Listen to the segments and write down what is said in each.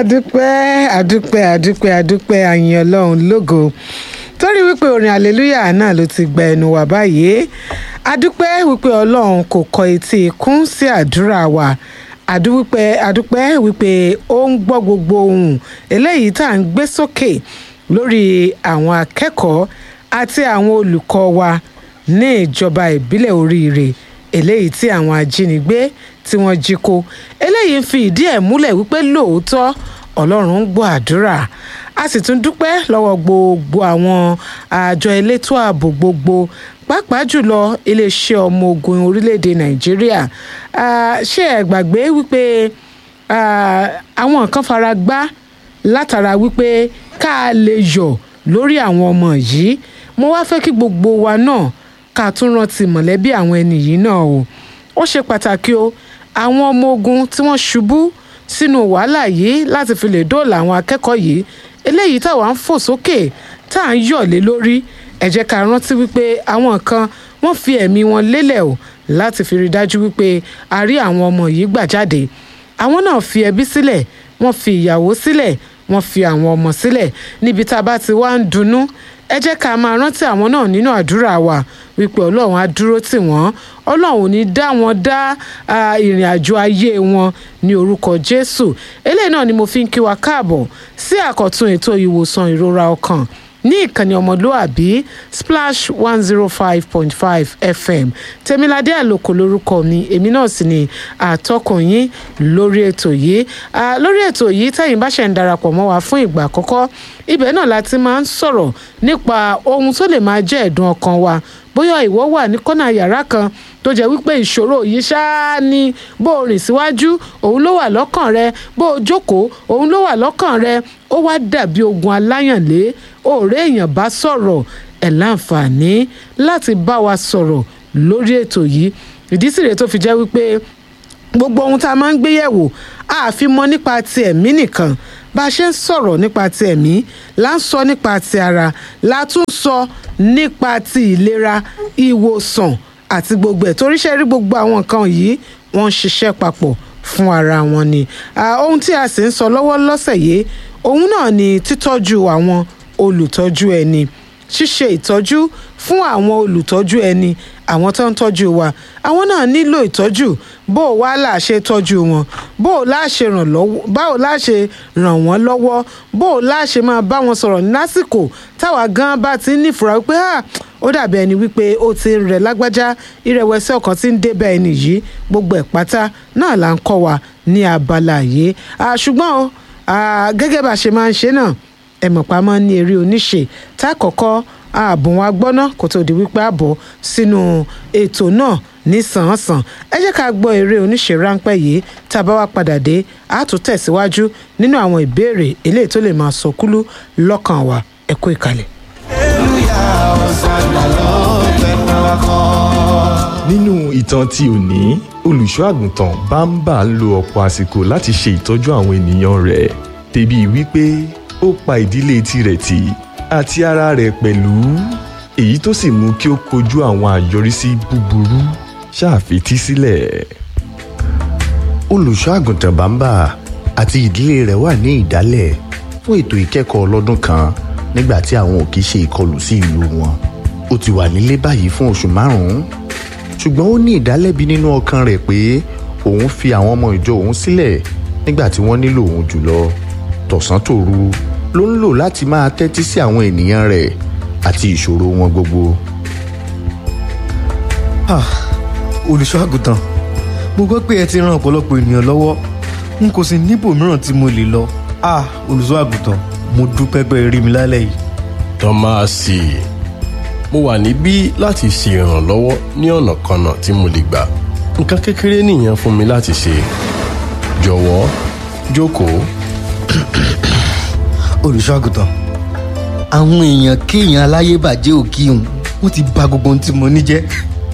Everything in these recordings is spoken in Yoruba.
àdúpẹ́ àyìn Ọlọ́run lógo torí wípé orin hallelujah náà ló ti gba ẹnu wa báyìí. Àdúpẹ́ wípé Ọlọ́run kò kọ etí ikún sí àdúrà wa. Àdúpẹ́ wípé ó ń gbọ́ gbogbo ohun eléyìí tá à ń gbé sókè lórí àwọn akẹ́kọ̀ọ́ àti àwọn olùkọ́ wa ní ìjọba ìbílẹ̀ Oríire eléyìí tí àwọn ajínigbé tí wọ́n jí kó. Eléyìí ń fi ìdí ẹ̀ múlẹ̀ wípé lóòótọ́ Ọlọ́run ń gbọ́ àdúrà. A sì tún dúpẹ́ lọ́wọ́ gbogbo àwọn àjọ elétò ààbò gbogbo pàápàá jùlọ iléeṣẹ́ ọmọ ogun orílẹ̀-èdè Nàìjíríà. Ṣé ẹ gbàgbé wípé àwọn kan fara gbá látara wípé ká lè yọ̀ lórí àwọn ọmọ yìí. Mo wá fẹ́ kí gbogbo wa náà ká tún rántí mọ̀lẹ́bí àwọn ẹni yìí náà o. Ó ṣe pàtàkì o, àwọn ọmọ ogun tí wọ́n ṣubú sínú wàhálà yìí láti fi lè dóòlà àwọn akẹ́kọ̀ọ́ yìí eléyìí táwa ń fò sókè tá à ń yọ̀ lé lórí. Ẹ jẹ́ ká rántí wípé àwọn kan wọ́n fi ẹ̀mí wọn lélẹ̀ o láti fi rí dájú wípé a rí àwọn ọmọ yìí gbà jáde. Àwọn náà fi ẹbí sílẹ̀, wọ́n fi ìyàwó sílẹ̀, wọ́n fi àwọn ọmọ sílẹ̀. Níbi tá a bá ti wá ń dunnú, ẹ jẹ́ ká máa rántí àwọn náà nínú àdúrà wa wípé Ọlọ́run á dúró tì wọ́n. Ọlọ́run ò ní dá wọn dá ìrìn àjò ayé wọn ní orúkọ Jésù. Eléyìí náà ni mo fi ń kí wa káàbọ̀ sí àkọ́tún ètò ìwòsàn ìrora ọkàn ní ìkànnì ọmọlúàbí Splash 105.5 FM. Tèmiládé Àlòkò lórúkọ mi, èmi náà sì ni àtọkùn yín lórí ètò yìí. Lórí ètò yìí tẹ́yin bá ṣe ń darapọ̀ mọ́ wa fún ìgbà àkọ́kọ́, ibẹ̀ náà la ti máa ń sọ̀rọ̀ nípa ohun tó lè máa jẹ́ ẹ̀dùn ọkàn wa. Bóyá ìwọ wà ní kọ́nà yàrá kan tó jẹ́ wípé ìṣòro yìí ṣáá ni, bó o rìn síwájú òun ló wà lọ́kàn rẹ, bó o jókòó òun ló wà lọ́kàn rẹ. Ó wá dàbí ogun aláyànlé. Ọ̀rẹ́ èèyàn bá sọ̀rọ̀ ẹ̀ láǹfààní láti bá wa sọ̀rọ̀ lórí ètò yìí. Ìdí sì rèé tó fi jẹ́ wípé gbogbo ohun tá a máa ń gbé yẹ̀wò a fi mọ̀ nípa ti ẹ̀mí nìkan. Bá a ṣe ń sọ̀rọ̀ nípa ti ẹ̀mí là ń sọ nípa ti ara, la tún sọ nípa ti ìlera, ìwòsàn àti gbogbo ẹ̀. Torí ṣe rí gbogbo àwọn nǹkan yìí wọ́n ń ṣiṣẹ́ papọ̀ fún ara wọn ni. Ohun tí a sì ń sọ lọ́wọ́ lọ́sẹ̀ yìí òun náà ni títọ́jú àwọn olùtọ́jú ẹni, ṣíṣe ìtọ́jú fún àwọn olùtọ́jú ẹni. Àwọn tó ń tọ́jú wa àwọn náà nílò ìtọ́jú. Bó o wá là ṣe tọ́jú wọn, bó o lá ṣe ràn wọ́n lọ́wọ́, bó o lá ṣe máa bá wọn sọ̀rọ̀ lásìkò táwa gan bá ti ń nífura wípé ó dàbí ẹni wípé ó ti ń rẹ̀ lágbájá, ìrẹ̀wẹ̀sì ọkàn ti ń débẹ̀ ẹni yìí. Gbogbo ẹ̀ pátá náà là ń kọ́ wa ní abala yìí. Ṣùgbọ́n gẹ́gẹ́ bá ṣe máa ń ṣe náà, ẹ̀mọ̀pá máa ń ní eré oníṣe tá kọ́kọ́ ààbùn wa gbọ́ná kó tó di wípé àbọ̀ sínú ètò náà ní sàn-án-sàn. Ẹ jẹ́ ká gbọ́ eré oníṣe ráńpẹ́ yìí. Tá a bá wá padà dé, a tún tẹ̀síwájú nínú àwọn ìbéèrè eléyìí tó lè máa sọkúlú lọ́kàn wa. Ẹ kú ìkàlẹ̀. Nínú ìtàn tí ò ní, olùṣọ́ àgùntàn Bámbà ń lo ọ̀pọ̀ àsìkò láti ṣe ìtọ́jú àwọn ènìyàn rẹ̀, débi wípé ó pa ìdílé tirẹ̀ tì àti ara rẹ̀ pẹ̀lú, èyí tó sì mú kí ó kojú àwọn àyọrísí búburú. Ṣàfetí sílẹ̀. Olùṣọ́ àgùntàn Bámbà àti ìdílé rẹ̀ wà ní ìdálẹ̀ fún ètò ìkẹ́kọ̀ọ́ ọlọ́dún kan nígbà tí àwọn òkè ṣe ìkọlù sí ìlú wọn. Ó ti wà nílé báyìí fún oṣù 5, ṣùgbọ́n ó ní ìdálẹ́bi nínú ọkàn rẹ̀ pé òun fi àwọn ọmọ ìjọ òun sílẹ̀ nígbà tí wọ́n nílò òun jùlọ. Tọ̀sán tòru ló ń lò láti máa tẹ́tí sí àwọn ènìyàn rẹ̀ àti ìṣòro wọn gbogbo. Olùṣọ́ àgùntàn, mo gbọ́ pé ẹ ti ran ọ̀pọ̀lọpọ̀ ènìyàn lọ́wọ́, n kò sì níbòmíràn tí mo lè lọ. Olùṣọ́ àgùntàn, mo dúpẹ́ pé ẹ rí mi lálẹ́ yìí. Tọ́másì, mo wà níbí láti ṣe ìrànlọ́wọ́ ní ọ̀nà kanà tí mo lè gbà. Nǹkan kékeré nìyẹn fún mi láti ṣe. Jọ̀wọ́ jókòó. Olùṣọ́ àgùntàn, àwọn èèyàn kéèyàn aláyébàjẹ́ òkì òun wọ́n ti bà gbogbo ohun tí mo ní jẹ́.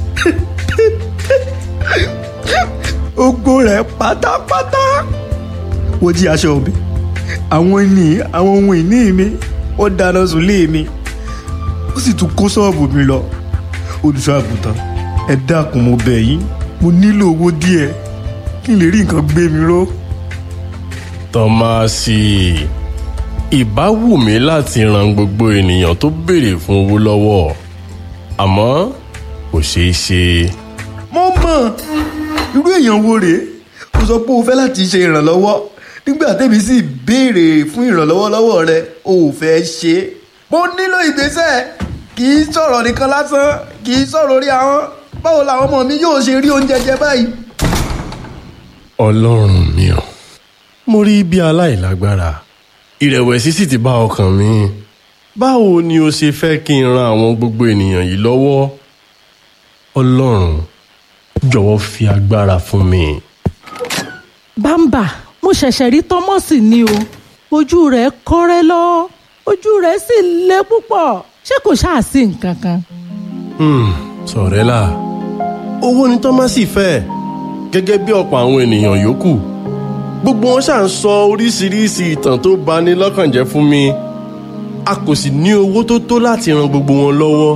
Ogbó rẹ̀ pátápátá. Wọ́n jí aṣọ mi, àwọn ohun ìní mi, wọ́n dáná sunlé mi, ó sì tún kó ṣọ́ọ̀bù mi lọ. Olùṣọ́ àgùntàn, ẹ dákun mo bẹ̀ yín, mo nílò owó díẹ̀ kí n lè rí nǹkan gbé mi ró. Tọ́másì, ìbá wù mí láti ran gbogbo ènìyàn tó béèrè fún owó lọ́wọ́, àmọ́ kò ṣeé ṣe. mo mọ̀ irú èèyàn wo rèé o sọ pé o fẹ́ láti ṣe ìrànlọ́wọ́ nígbà tẹ́mi sì béèrè fún ìrànlọ́wọ́ lọ́wọ́ rẹ o ò fẹ́ ṣe é. mo nílò ìgbésẹ̀, kì í sọ̀rọ̀ nìkan lásán, kì í sọ̀rọ̀ orí ahọ́n. báwo làwọn ọmọ mi yóò ṣe rí oúnjẹ jẹ báyìí. Ọlọ́run mi ò, mo rí bí aláìlágbára, ìrẹ̀wẹ̀sì sì ti bá ọkàn mi. Báwo ni o ṣe fẹ́ kí n ran àwọn gbogbo ènìyàn yìí lọ́wọ́? Ọlọ́run, jọ̀wọ́ fi agbára fún mi. Bámbà, mo ṣẹ̀ṣẹ̀ rí Tọ́mọ́sì ni o, ojú rẹ̀ kọ́rẹ́ lọ, ojú rẹ̀ sì le púpọ̀, ṣé kò ṣáà sí nǹkan kan? Sọ̀rẹ́là, owó ni Tọ́másì fẹ́, gẹ́gẹ́ bí ọ̀pọ̀ àwọn ènìyàn yòókù. Gbogbo wọn ṣáà ń sọ oríṣiríṣi ìtàn tó bani lọ́kàn jẹ́ fún mi. A kò sì ní owó tó tó láti ran gbogbo wọn lọ́wọ́.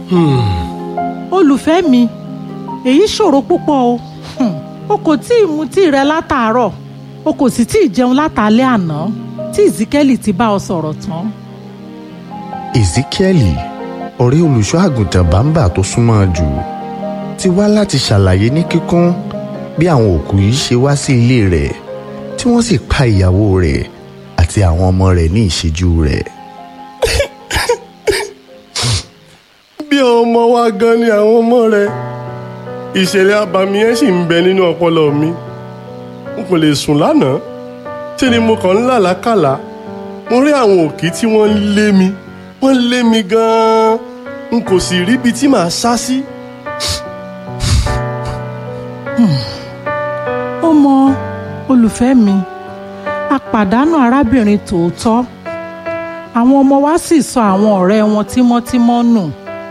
Olùfẹ́ mi, èyí ṣòro púpọ̀ o. O kò tí ì mutí rẹ látàárọ̀, o kò sì tí ì jẹun látàlẹ́ àná tí Ezekiel ti bá ọ sọ̀rọ̀ tán. Ezekiel, ọ̀rẹ́ olùṣọ́ àgùntàn Bámbà tó súnmọ́ jù, ti wá láti ṣàlàyé ní kíkún bí àwọn òkú yìí ṣe wá sí ilé rẹ̀ tí wọ́n sì pa ìyàwó rẹ̀ àti àwọn ọmọ rẹ̀ ní ìṣẹ́jú rẹ̀. Bí ọmọ wa gan ni àwọn ọmọ rẹ̀, ìṣẹ̀lẹ̀ abàmì yẹn sì ń bẹ nínú ọpọlọ mi. N kò lè sùn lánàá, tí ni mo kàn ń làlákàlà. Mo rí àwọn òkì tí wọ́n lé mi gan-an. N kò sì ríbi tí màá sá sí. Ó mọ olùfẹ́ mi, a pàdánù arábìnrin tòótọ́, àwọn ọmọ wa sì sọ àwọn ọ̀rẹ́ wọn tímọ́tímọ́ nù.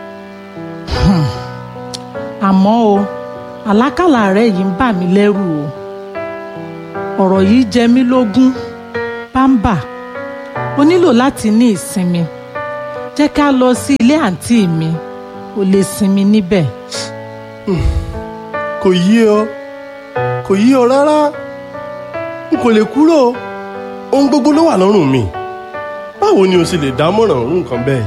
Àmọ́ o, àlákàlà rẹ̀ yìí ń bà mí lẹ́rù o. Ọ̀rọ̀ yìí jẹ mí lógún. Bámbà, o nílò láti ní ìsinmi. Jẹ́ ká lọ sí ilé àǹtí mi, o lè sinmi níbẹ̀. Kò yé ọ rárá. N kò lè kúrò, ohun gbogbo ló wà lọ́rùn mi. Báwo ni o sì lè dámọ̀ràn orú nǹkan bẹ́ẹ̀?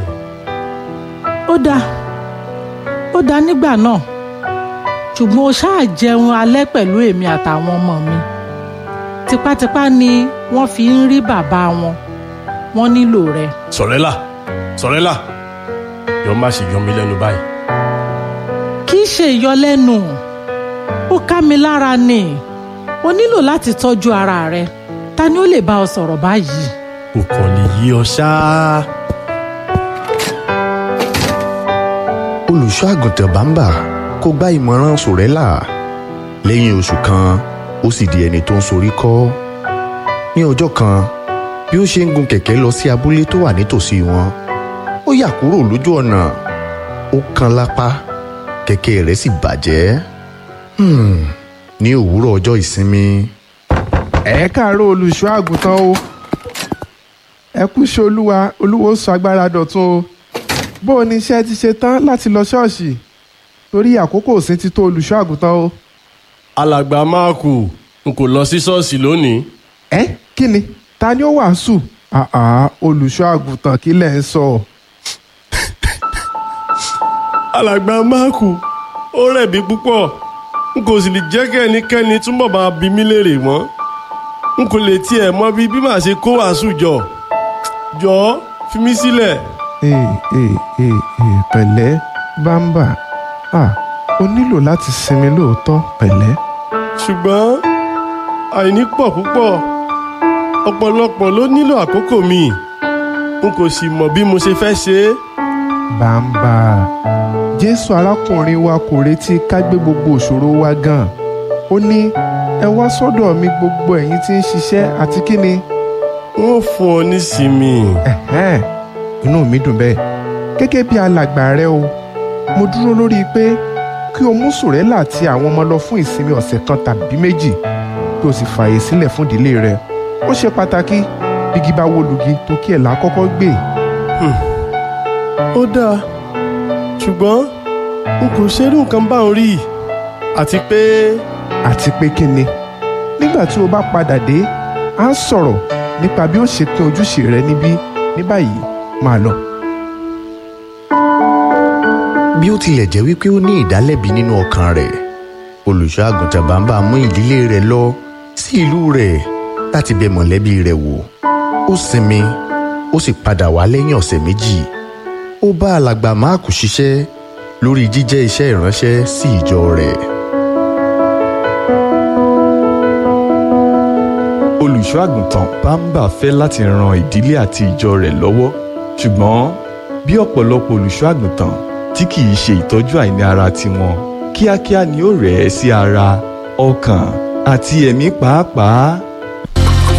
Ó dáa nígbà náà, ṣùgbọ́n o ṣáà jẹun alẹ́ pẹ̀lú èmi àtàwọn ọmọ mi. Tipátipá ni wọ́n fi ń rí bàbá wọn, wọ́n nílò rẹ. Sọ̀rẹ́là, yọ má ṣe yọ mí lẹ́nu báyìí. Kì í ṣe ìyọlẹ́nu, ó ká mi lára ni. O nílò láti tọ́jú ara rẹ. Ta ni ó lè bá ọ sọ̀rọ̀ báyìí? Kò kàn lè yí ọ ṣáá. Olùṣọ́ àgùntàn Bámbà kò gba ìmọ̀ràn Sọ̀rẹ́là. Lẹ́yìn oṣù kan, ó sì di ẹni tó ń sorí kọ́. Ní ọjọ́ kan, bí ó ṣe ń gun kẹ̀kẹ́ lọ sí abúlé tó wà nítòsí wọn, ó yà kúrò lójú ọ̀nà. Ó kán lápá, kẹ̀kẹ́ rẹ̀ sì bàjẹ́. Ní òwúrọ̀ ọjọ́ ìsinmi. Ẹ káàárọ̀ olùṣọ́ àgùntàn o. Ẹ kú ṣe olúwo sọ agbára dọ̀tun o. Bó o ní iṣẹ́ ti ṣe tán láti lọ ṣọ́ọ̀ṣì? Torí àkókò òsín ti tó olùṣọ́ àgùntàn o. Alàgbà Máàkù, n kò lọ sí ṣọ́ọ̀ṣì lónìí. Kí ni? Ta ni ó wàásù? Olùṣọ́ àgùntàn kí lẹ̀ ń sọ? Alàgbà Máàkù, ó rẹ̀ mí púpọ̀. N kò sì lè jẹ́ kí ẹnikẹ́ni túnbọ̀ máa bi mí léèrè mọ́. N kò lè tiẹ̀ mọ bí màá ṣe kó wàásù jọ. Jọ̀ọ́ fi mí sílẹ̀. Pẹ̀lẹ́ Bámbà, o nílò láti sinmi lóòótọ́, pẹ̀lẹ́. Ṣùgbọ́n àìní pọ̀ púpọ̀, ọ̀pọ̀lọpọ̀ ló nílò àkókò mi. N kò sì mọ̀ bí mo ṣe fẹ́ ṣe é. Bámbà, Jésù arákùnrin wa kò retí ká gbé gbogbo ìṣòro wa gan. Ó ní, ẹ wá sọ́dọ̀ mi gbogbo ẹ̀yin tí ń ṣiṣẹ́ àti kí ni? Wọ́n fún ọ nísinmi. Inú mi dùn bẹ́ẹ̀. Gẹ́gẹ́ bí alàgbà rẹ o, mo dúró lórí pé kí o mú Sọ̀rẹ́là àti àwọn ọmọ lọ fún ìsinmi ọ̀sẹ̀ kan tàbí méjì, kí o sì fààyè sílẹ̀ fún ìdílé rẹ. Ó ṣe pàtàkì, bígi bá wó lugi tó kí ẹ̀ là kọ́kọ́ gbé. Ó dáa, ṣùgbọ́n n kò ṣerú nǹkan báwọn rí. Àti pé kí ni? Nígbà tí o bá padà dé, á sọ̀rọ̀ nípa bí ó ṣe pín ojúṣe rẹ níbí ní báyìí máa lọ. bí ó tilẹ̀ jẹ́ wípé ó ní ìdálẹ́bi nínú ọkàn rẹ̀, olùṣọ́ àgùntàn Bàmbà mú ìdílé rẹ̀ lọ sí ìlú rẹ̀ láti bẹ̀ mọ̀lẹ́bí rẹ̀ wò. Ó sinmi, ó sì padà wá lẹ́yìn ọ̀sẹ̀ méjì. Ó bá alàgbà Máàkù ṣiṣẹ́ lórí jíjẹ́ iṣẹ́ ìránṣẹ́ sí ìjọ rẹ̀. olùṣọ́ àgùntàn Bàmbà fẹ́ láti ran ìdílé àti ìjọ rẹ̀ lọ́wọ́, ṣùgbọ́n bí ọ̀pọ̀lọpọ̀ olùṣọ́ àgùntàn tí kì í ṣe ìtọ́jú àìní ara tiwọn, kíákíá ni ó rẹ̀ ẹ́ sí ara, ọkàn àti ẹ̀mí pàápàá.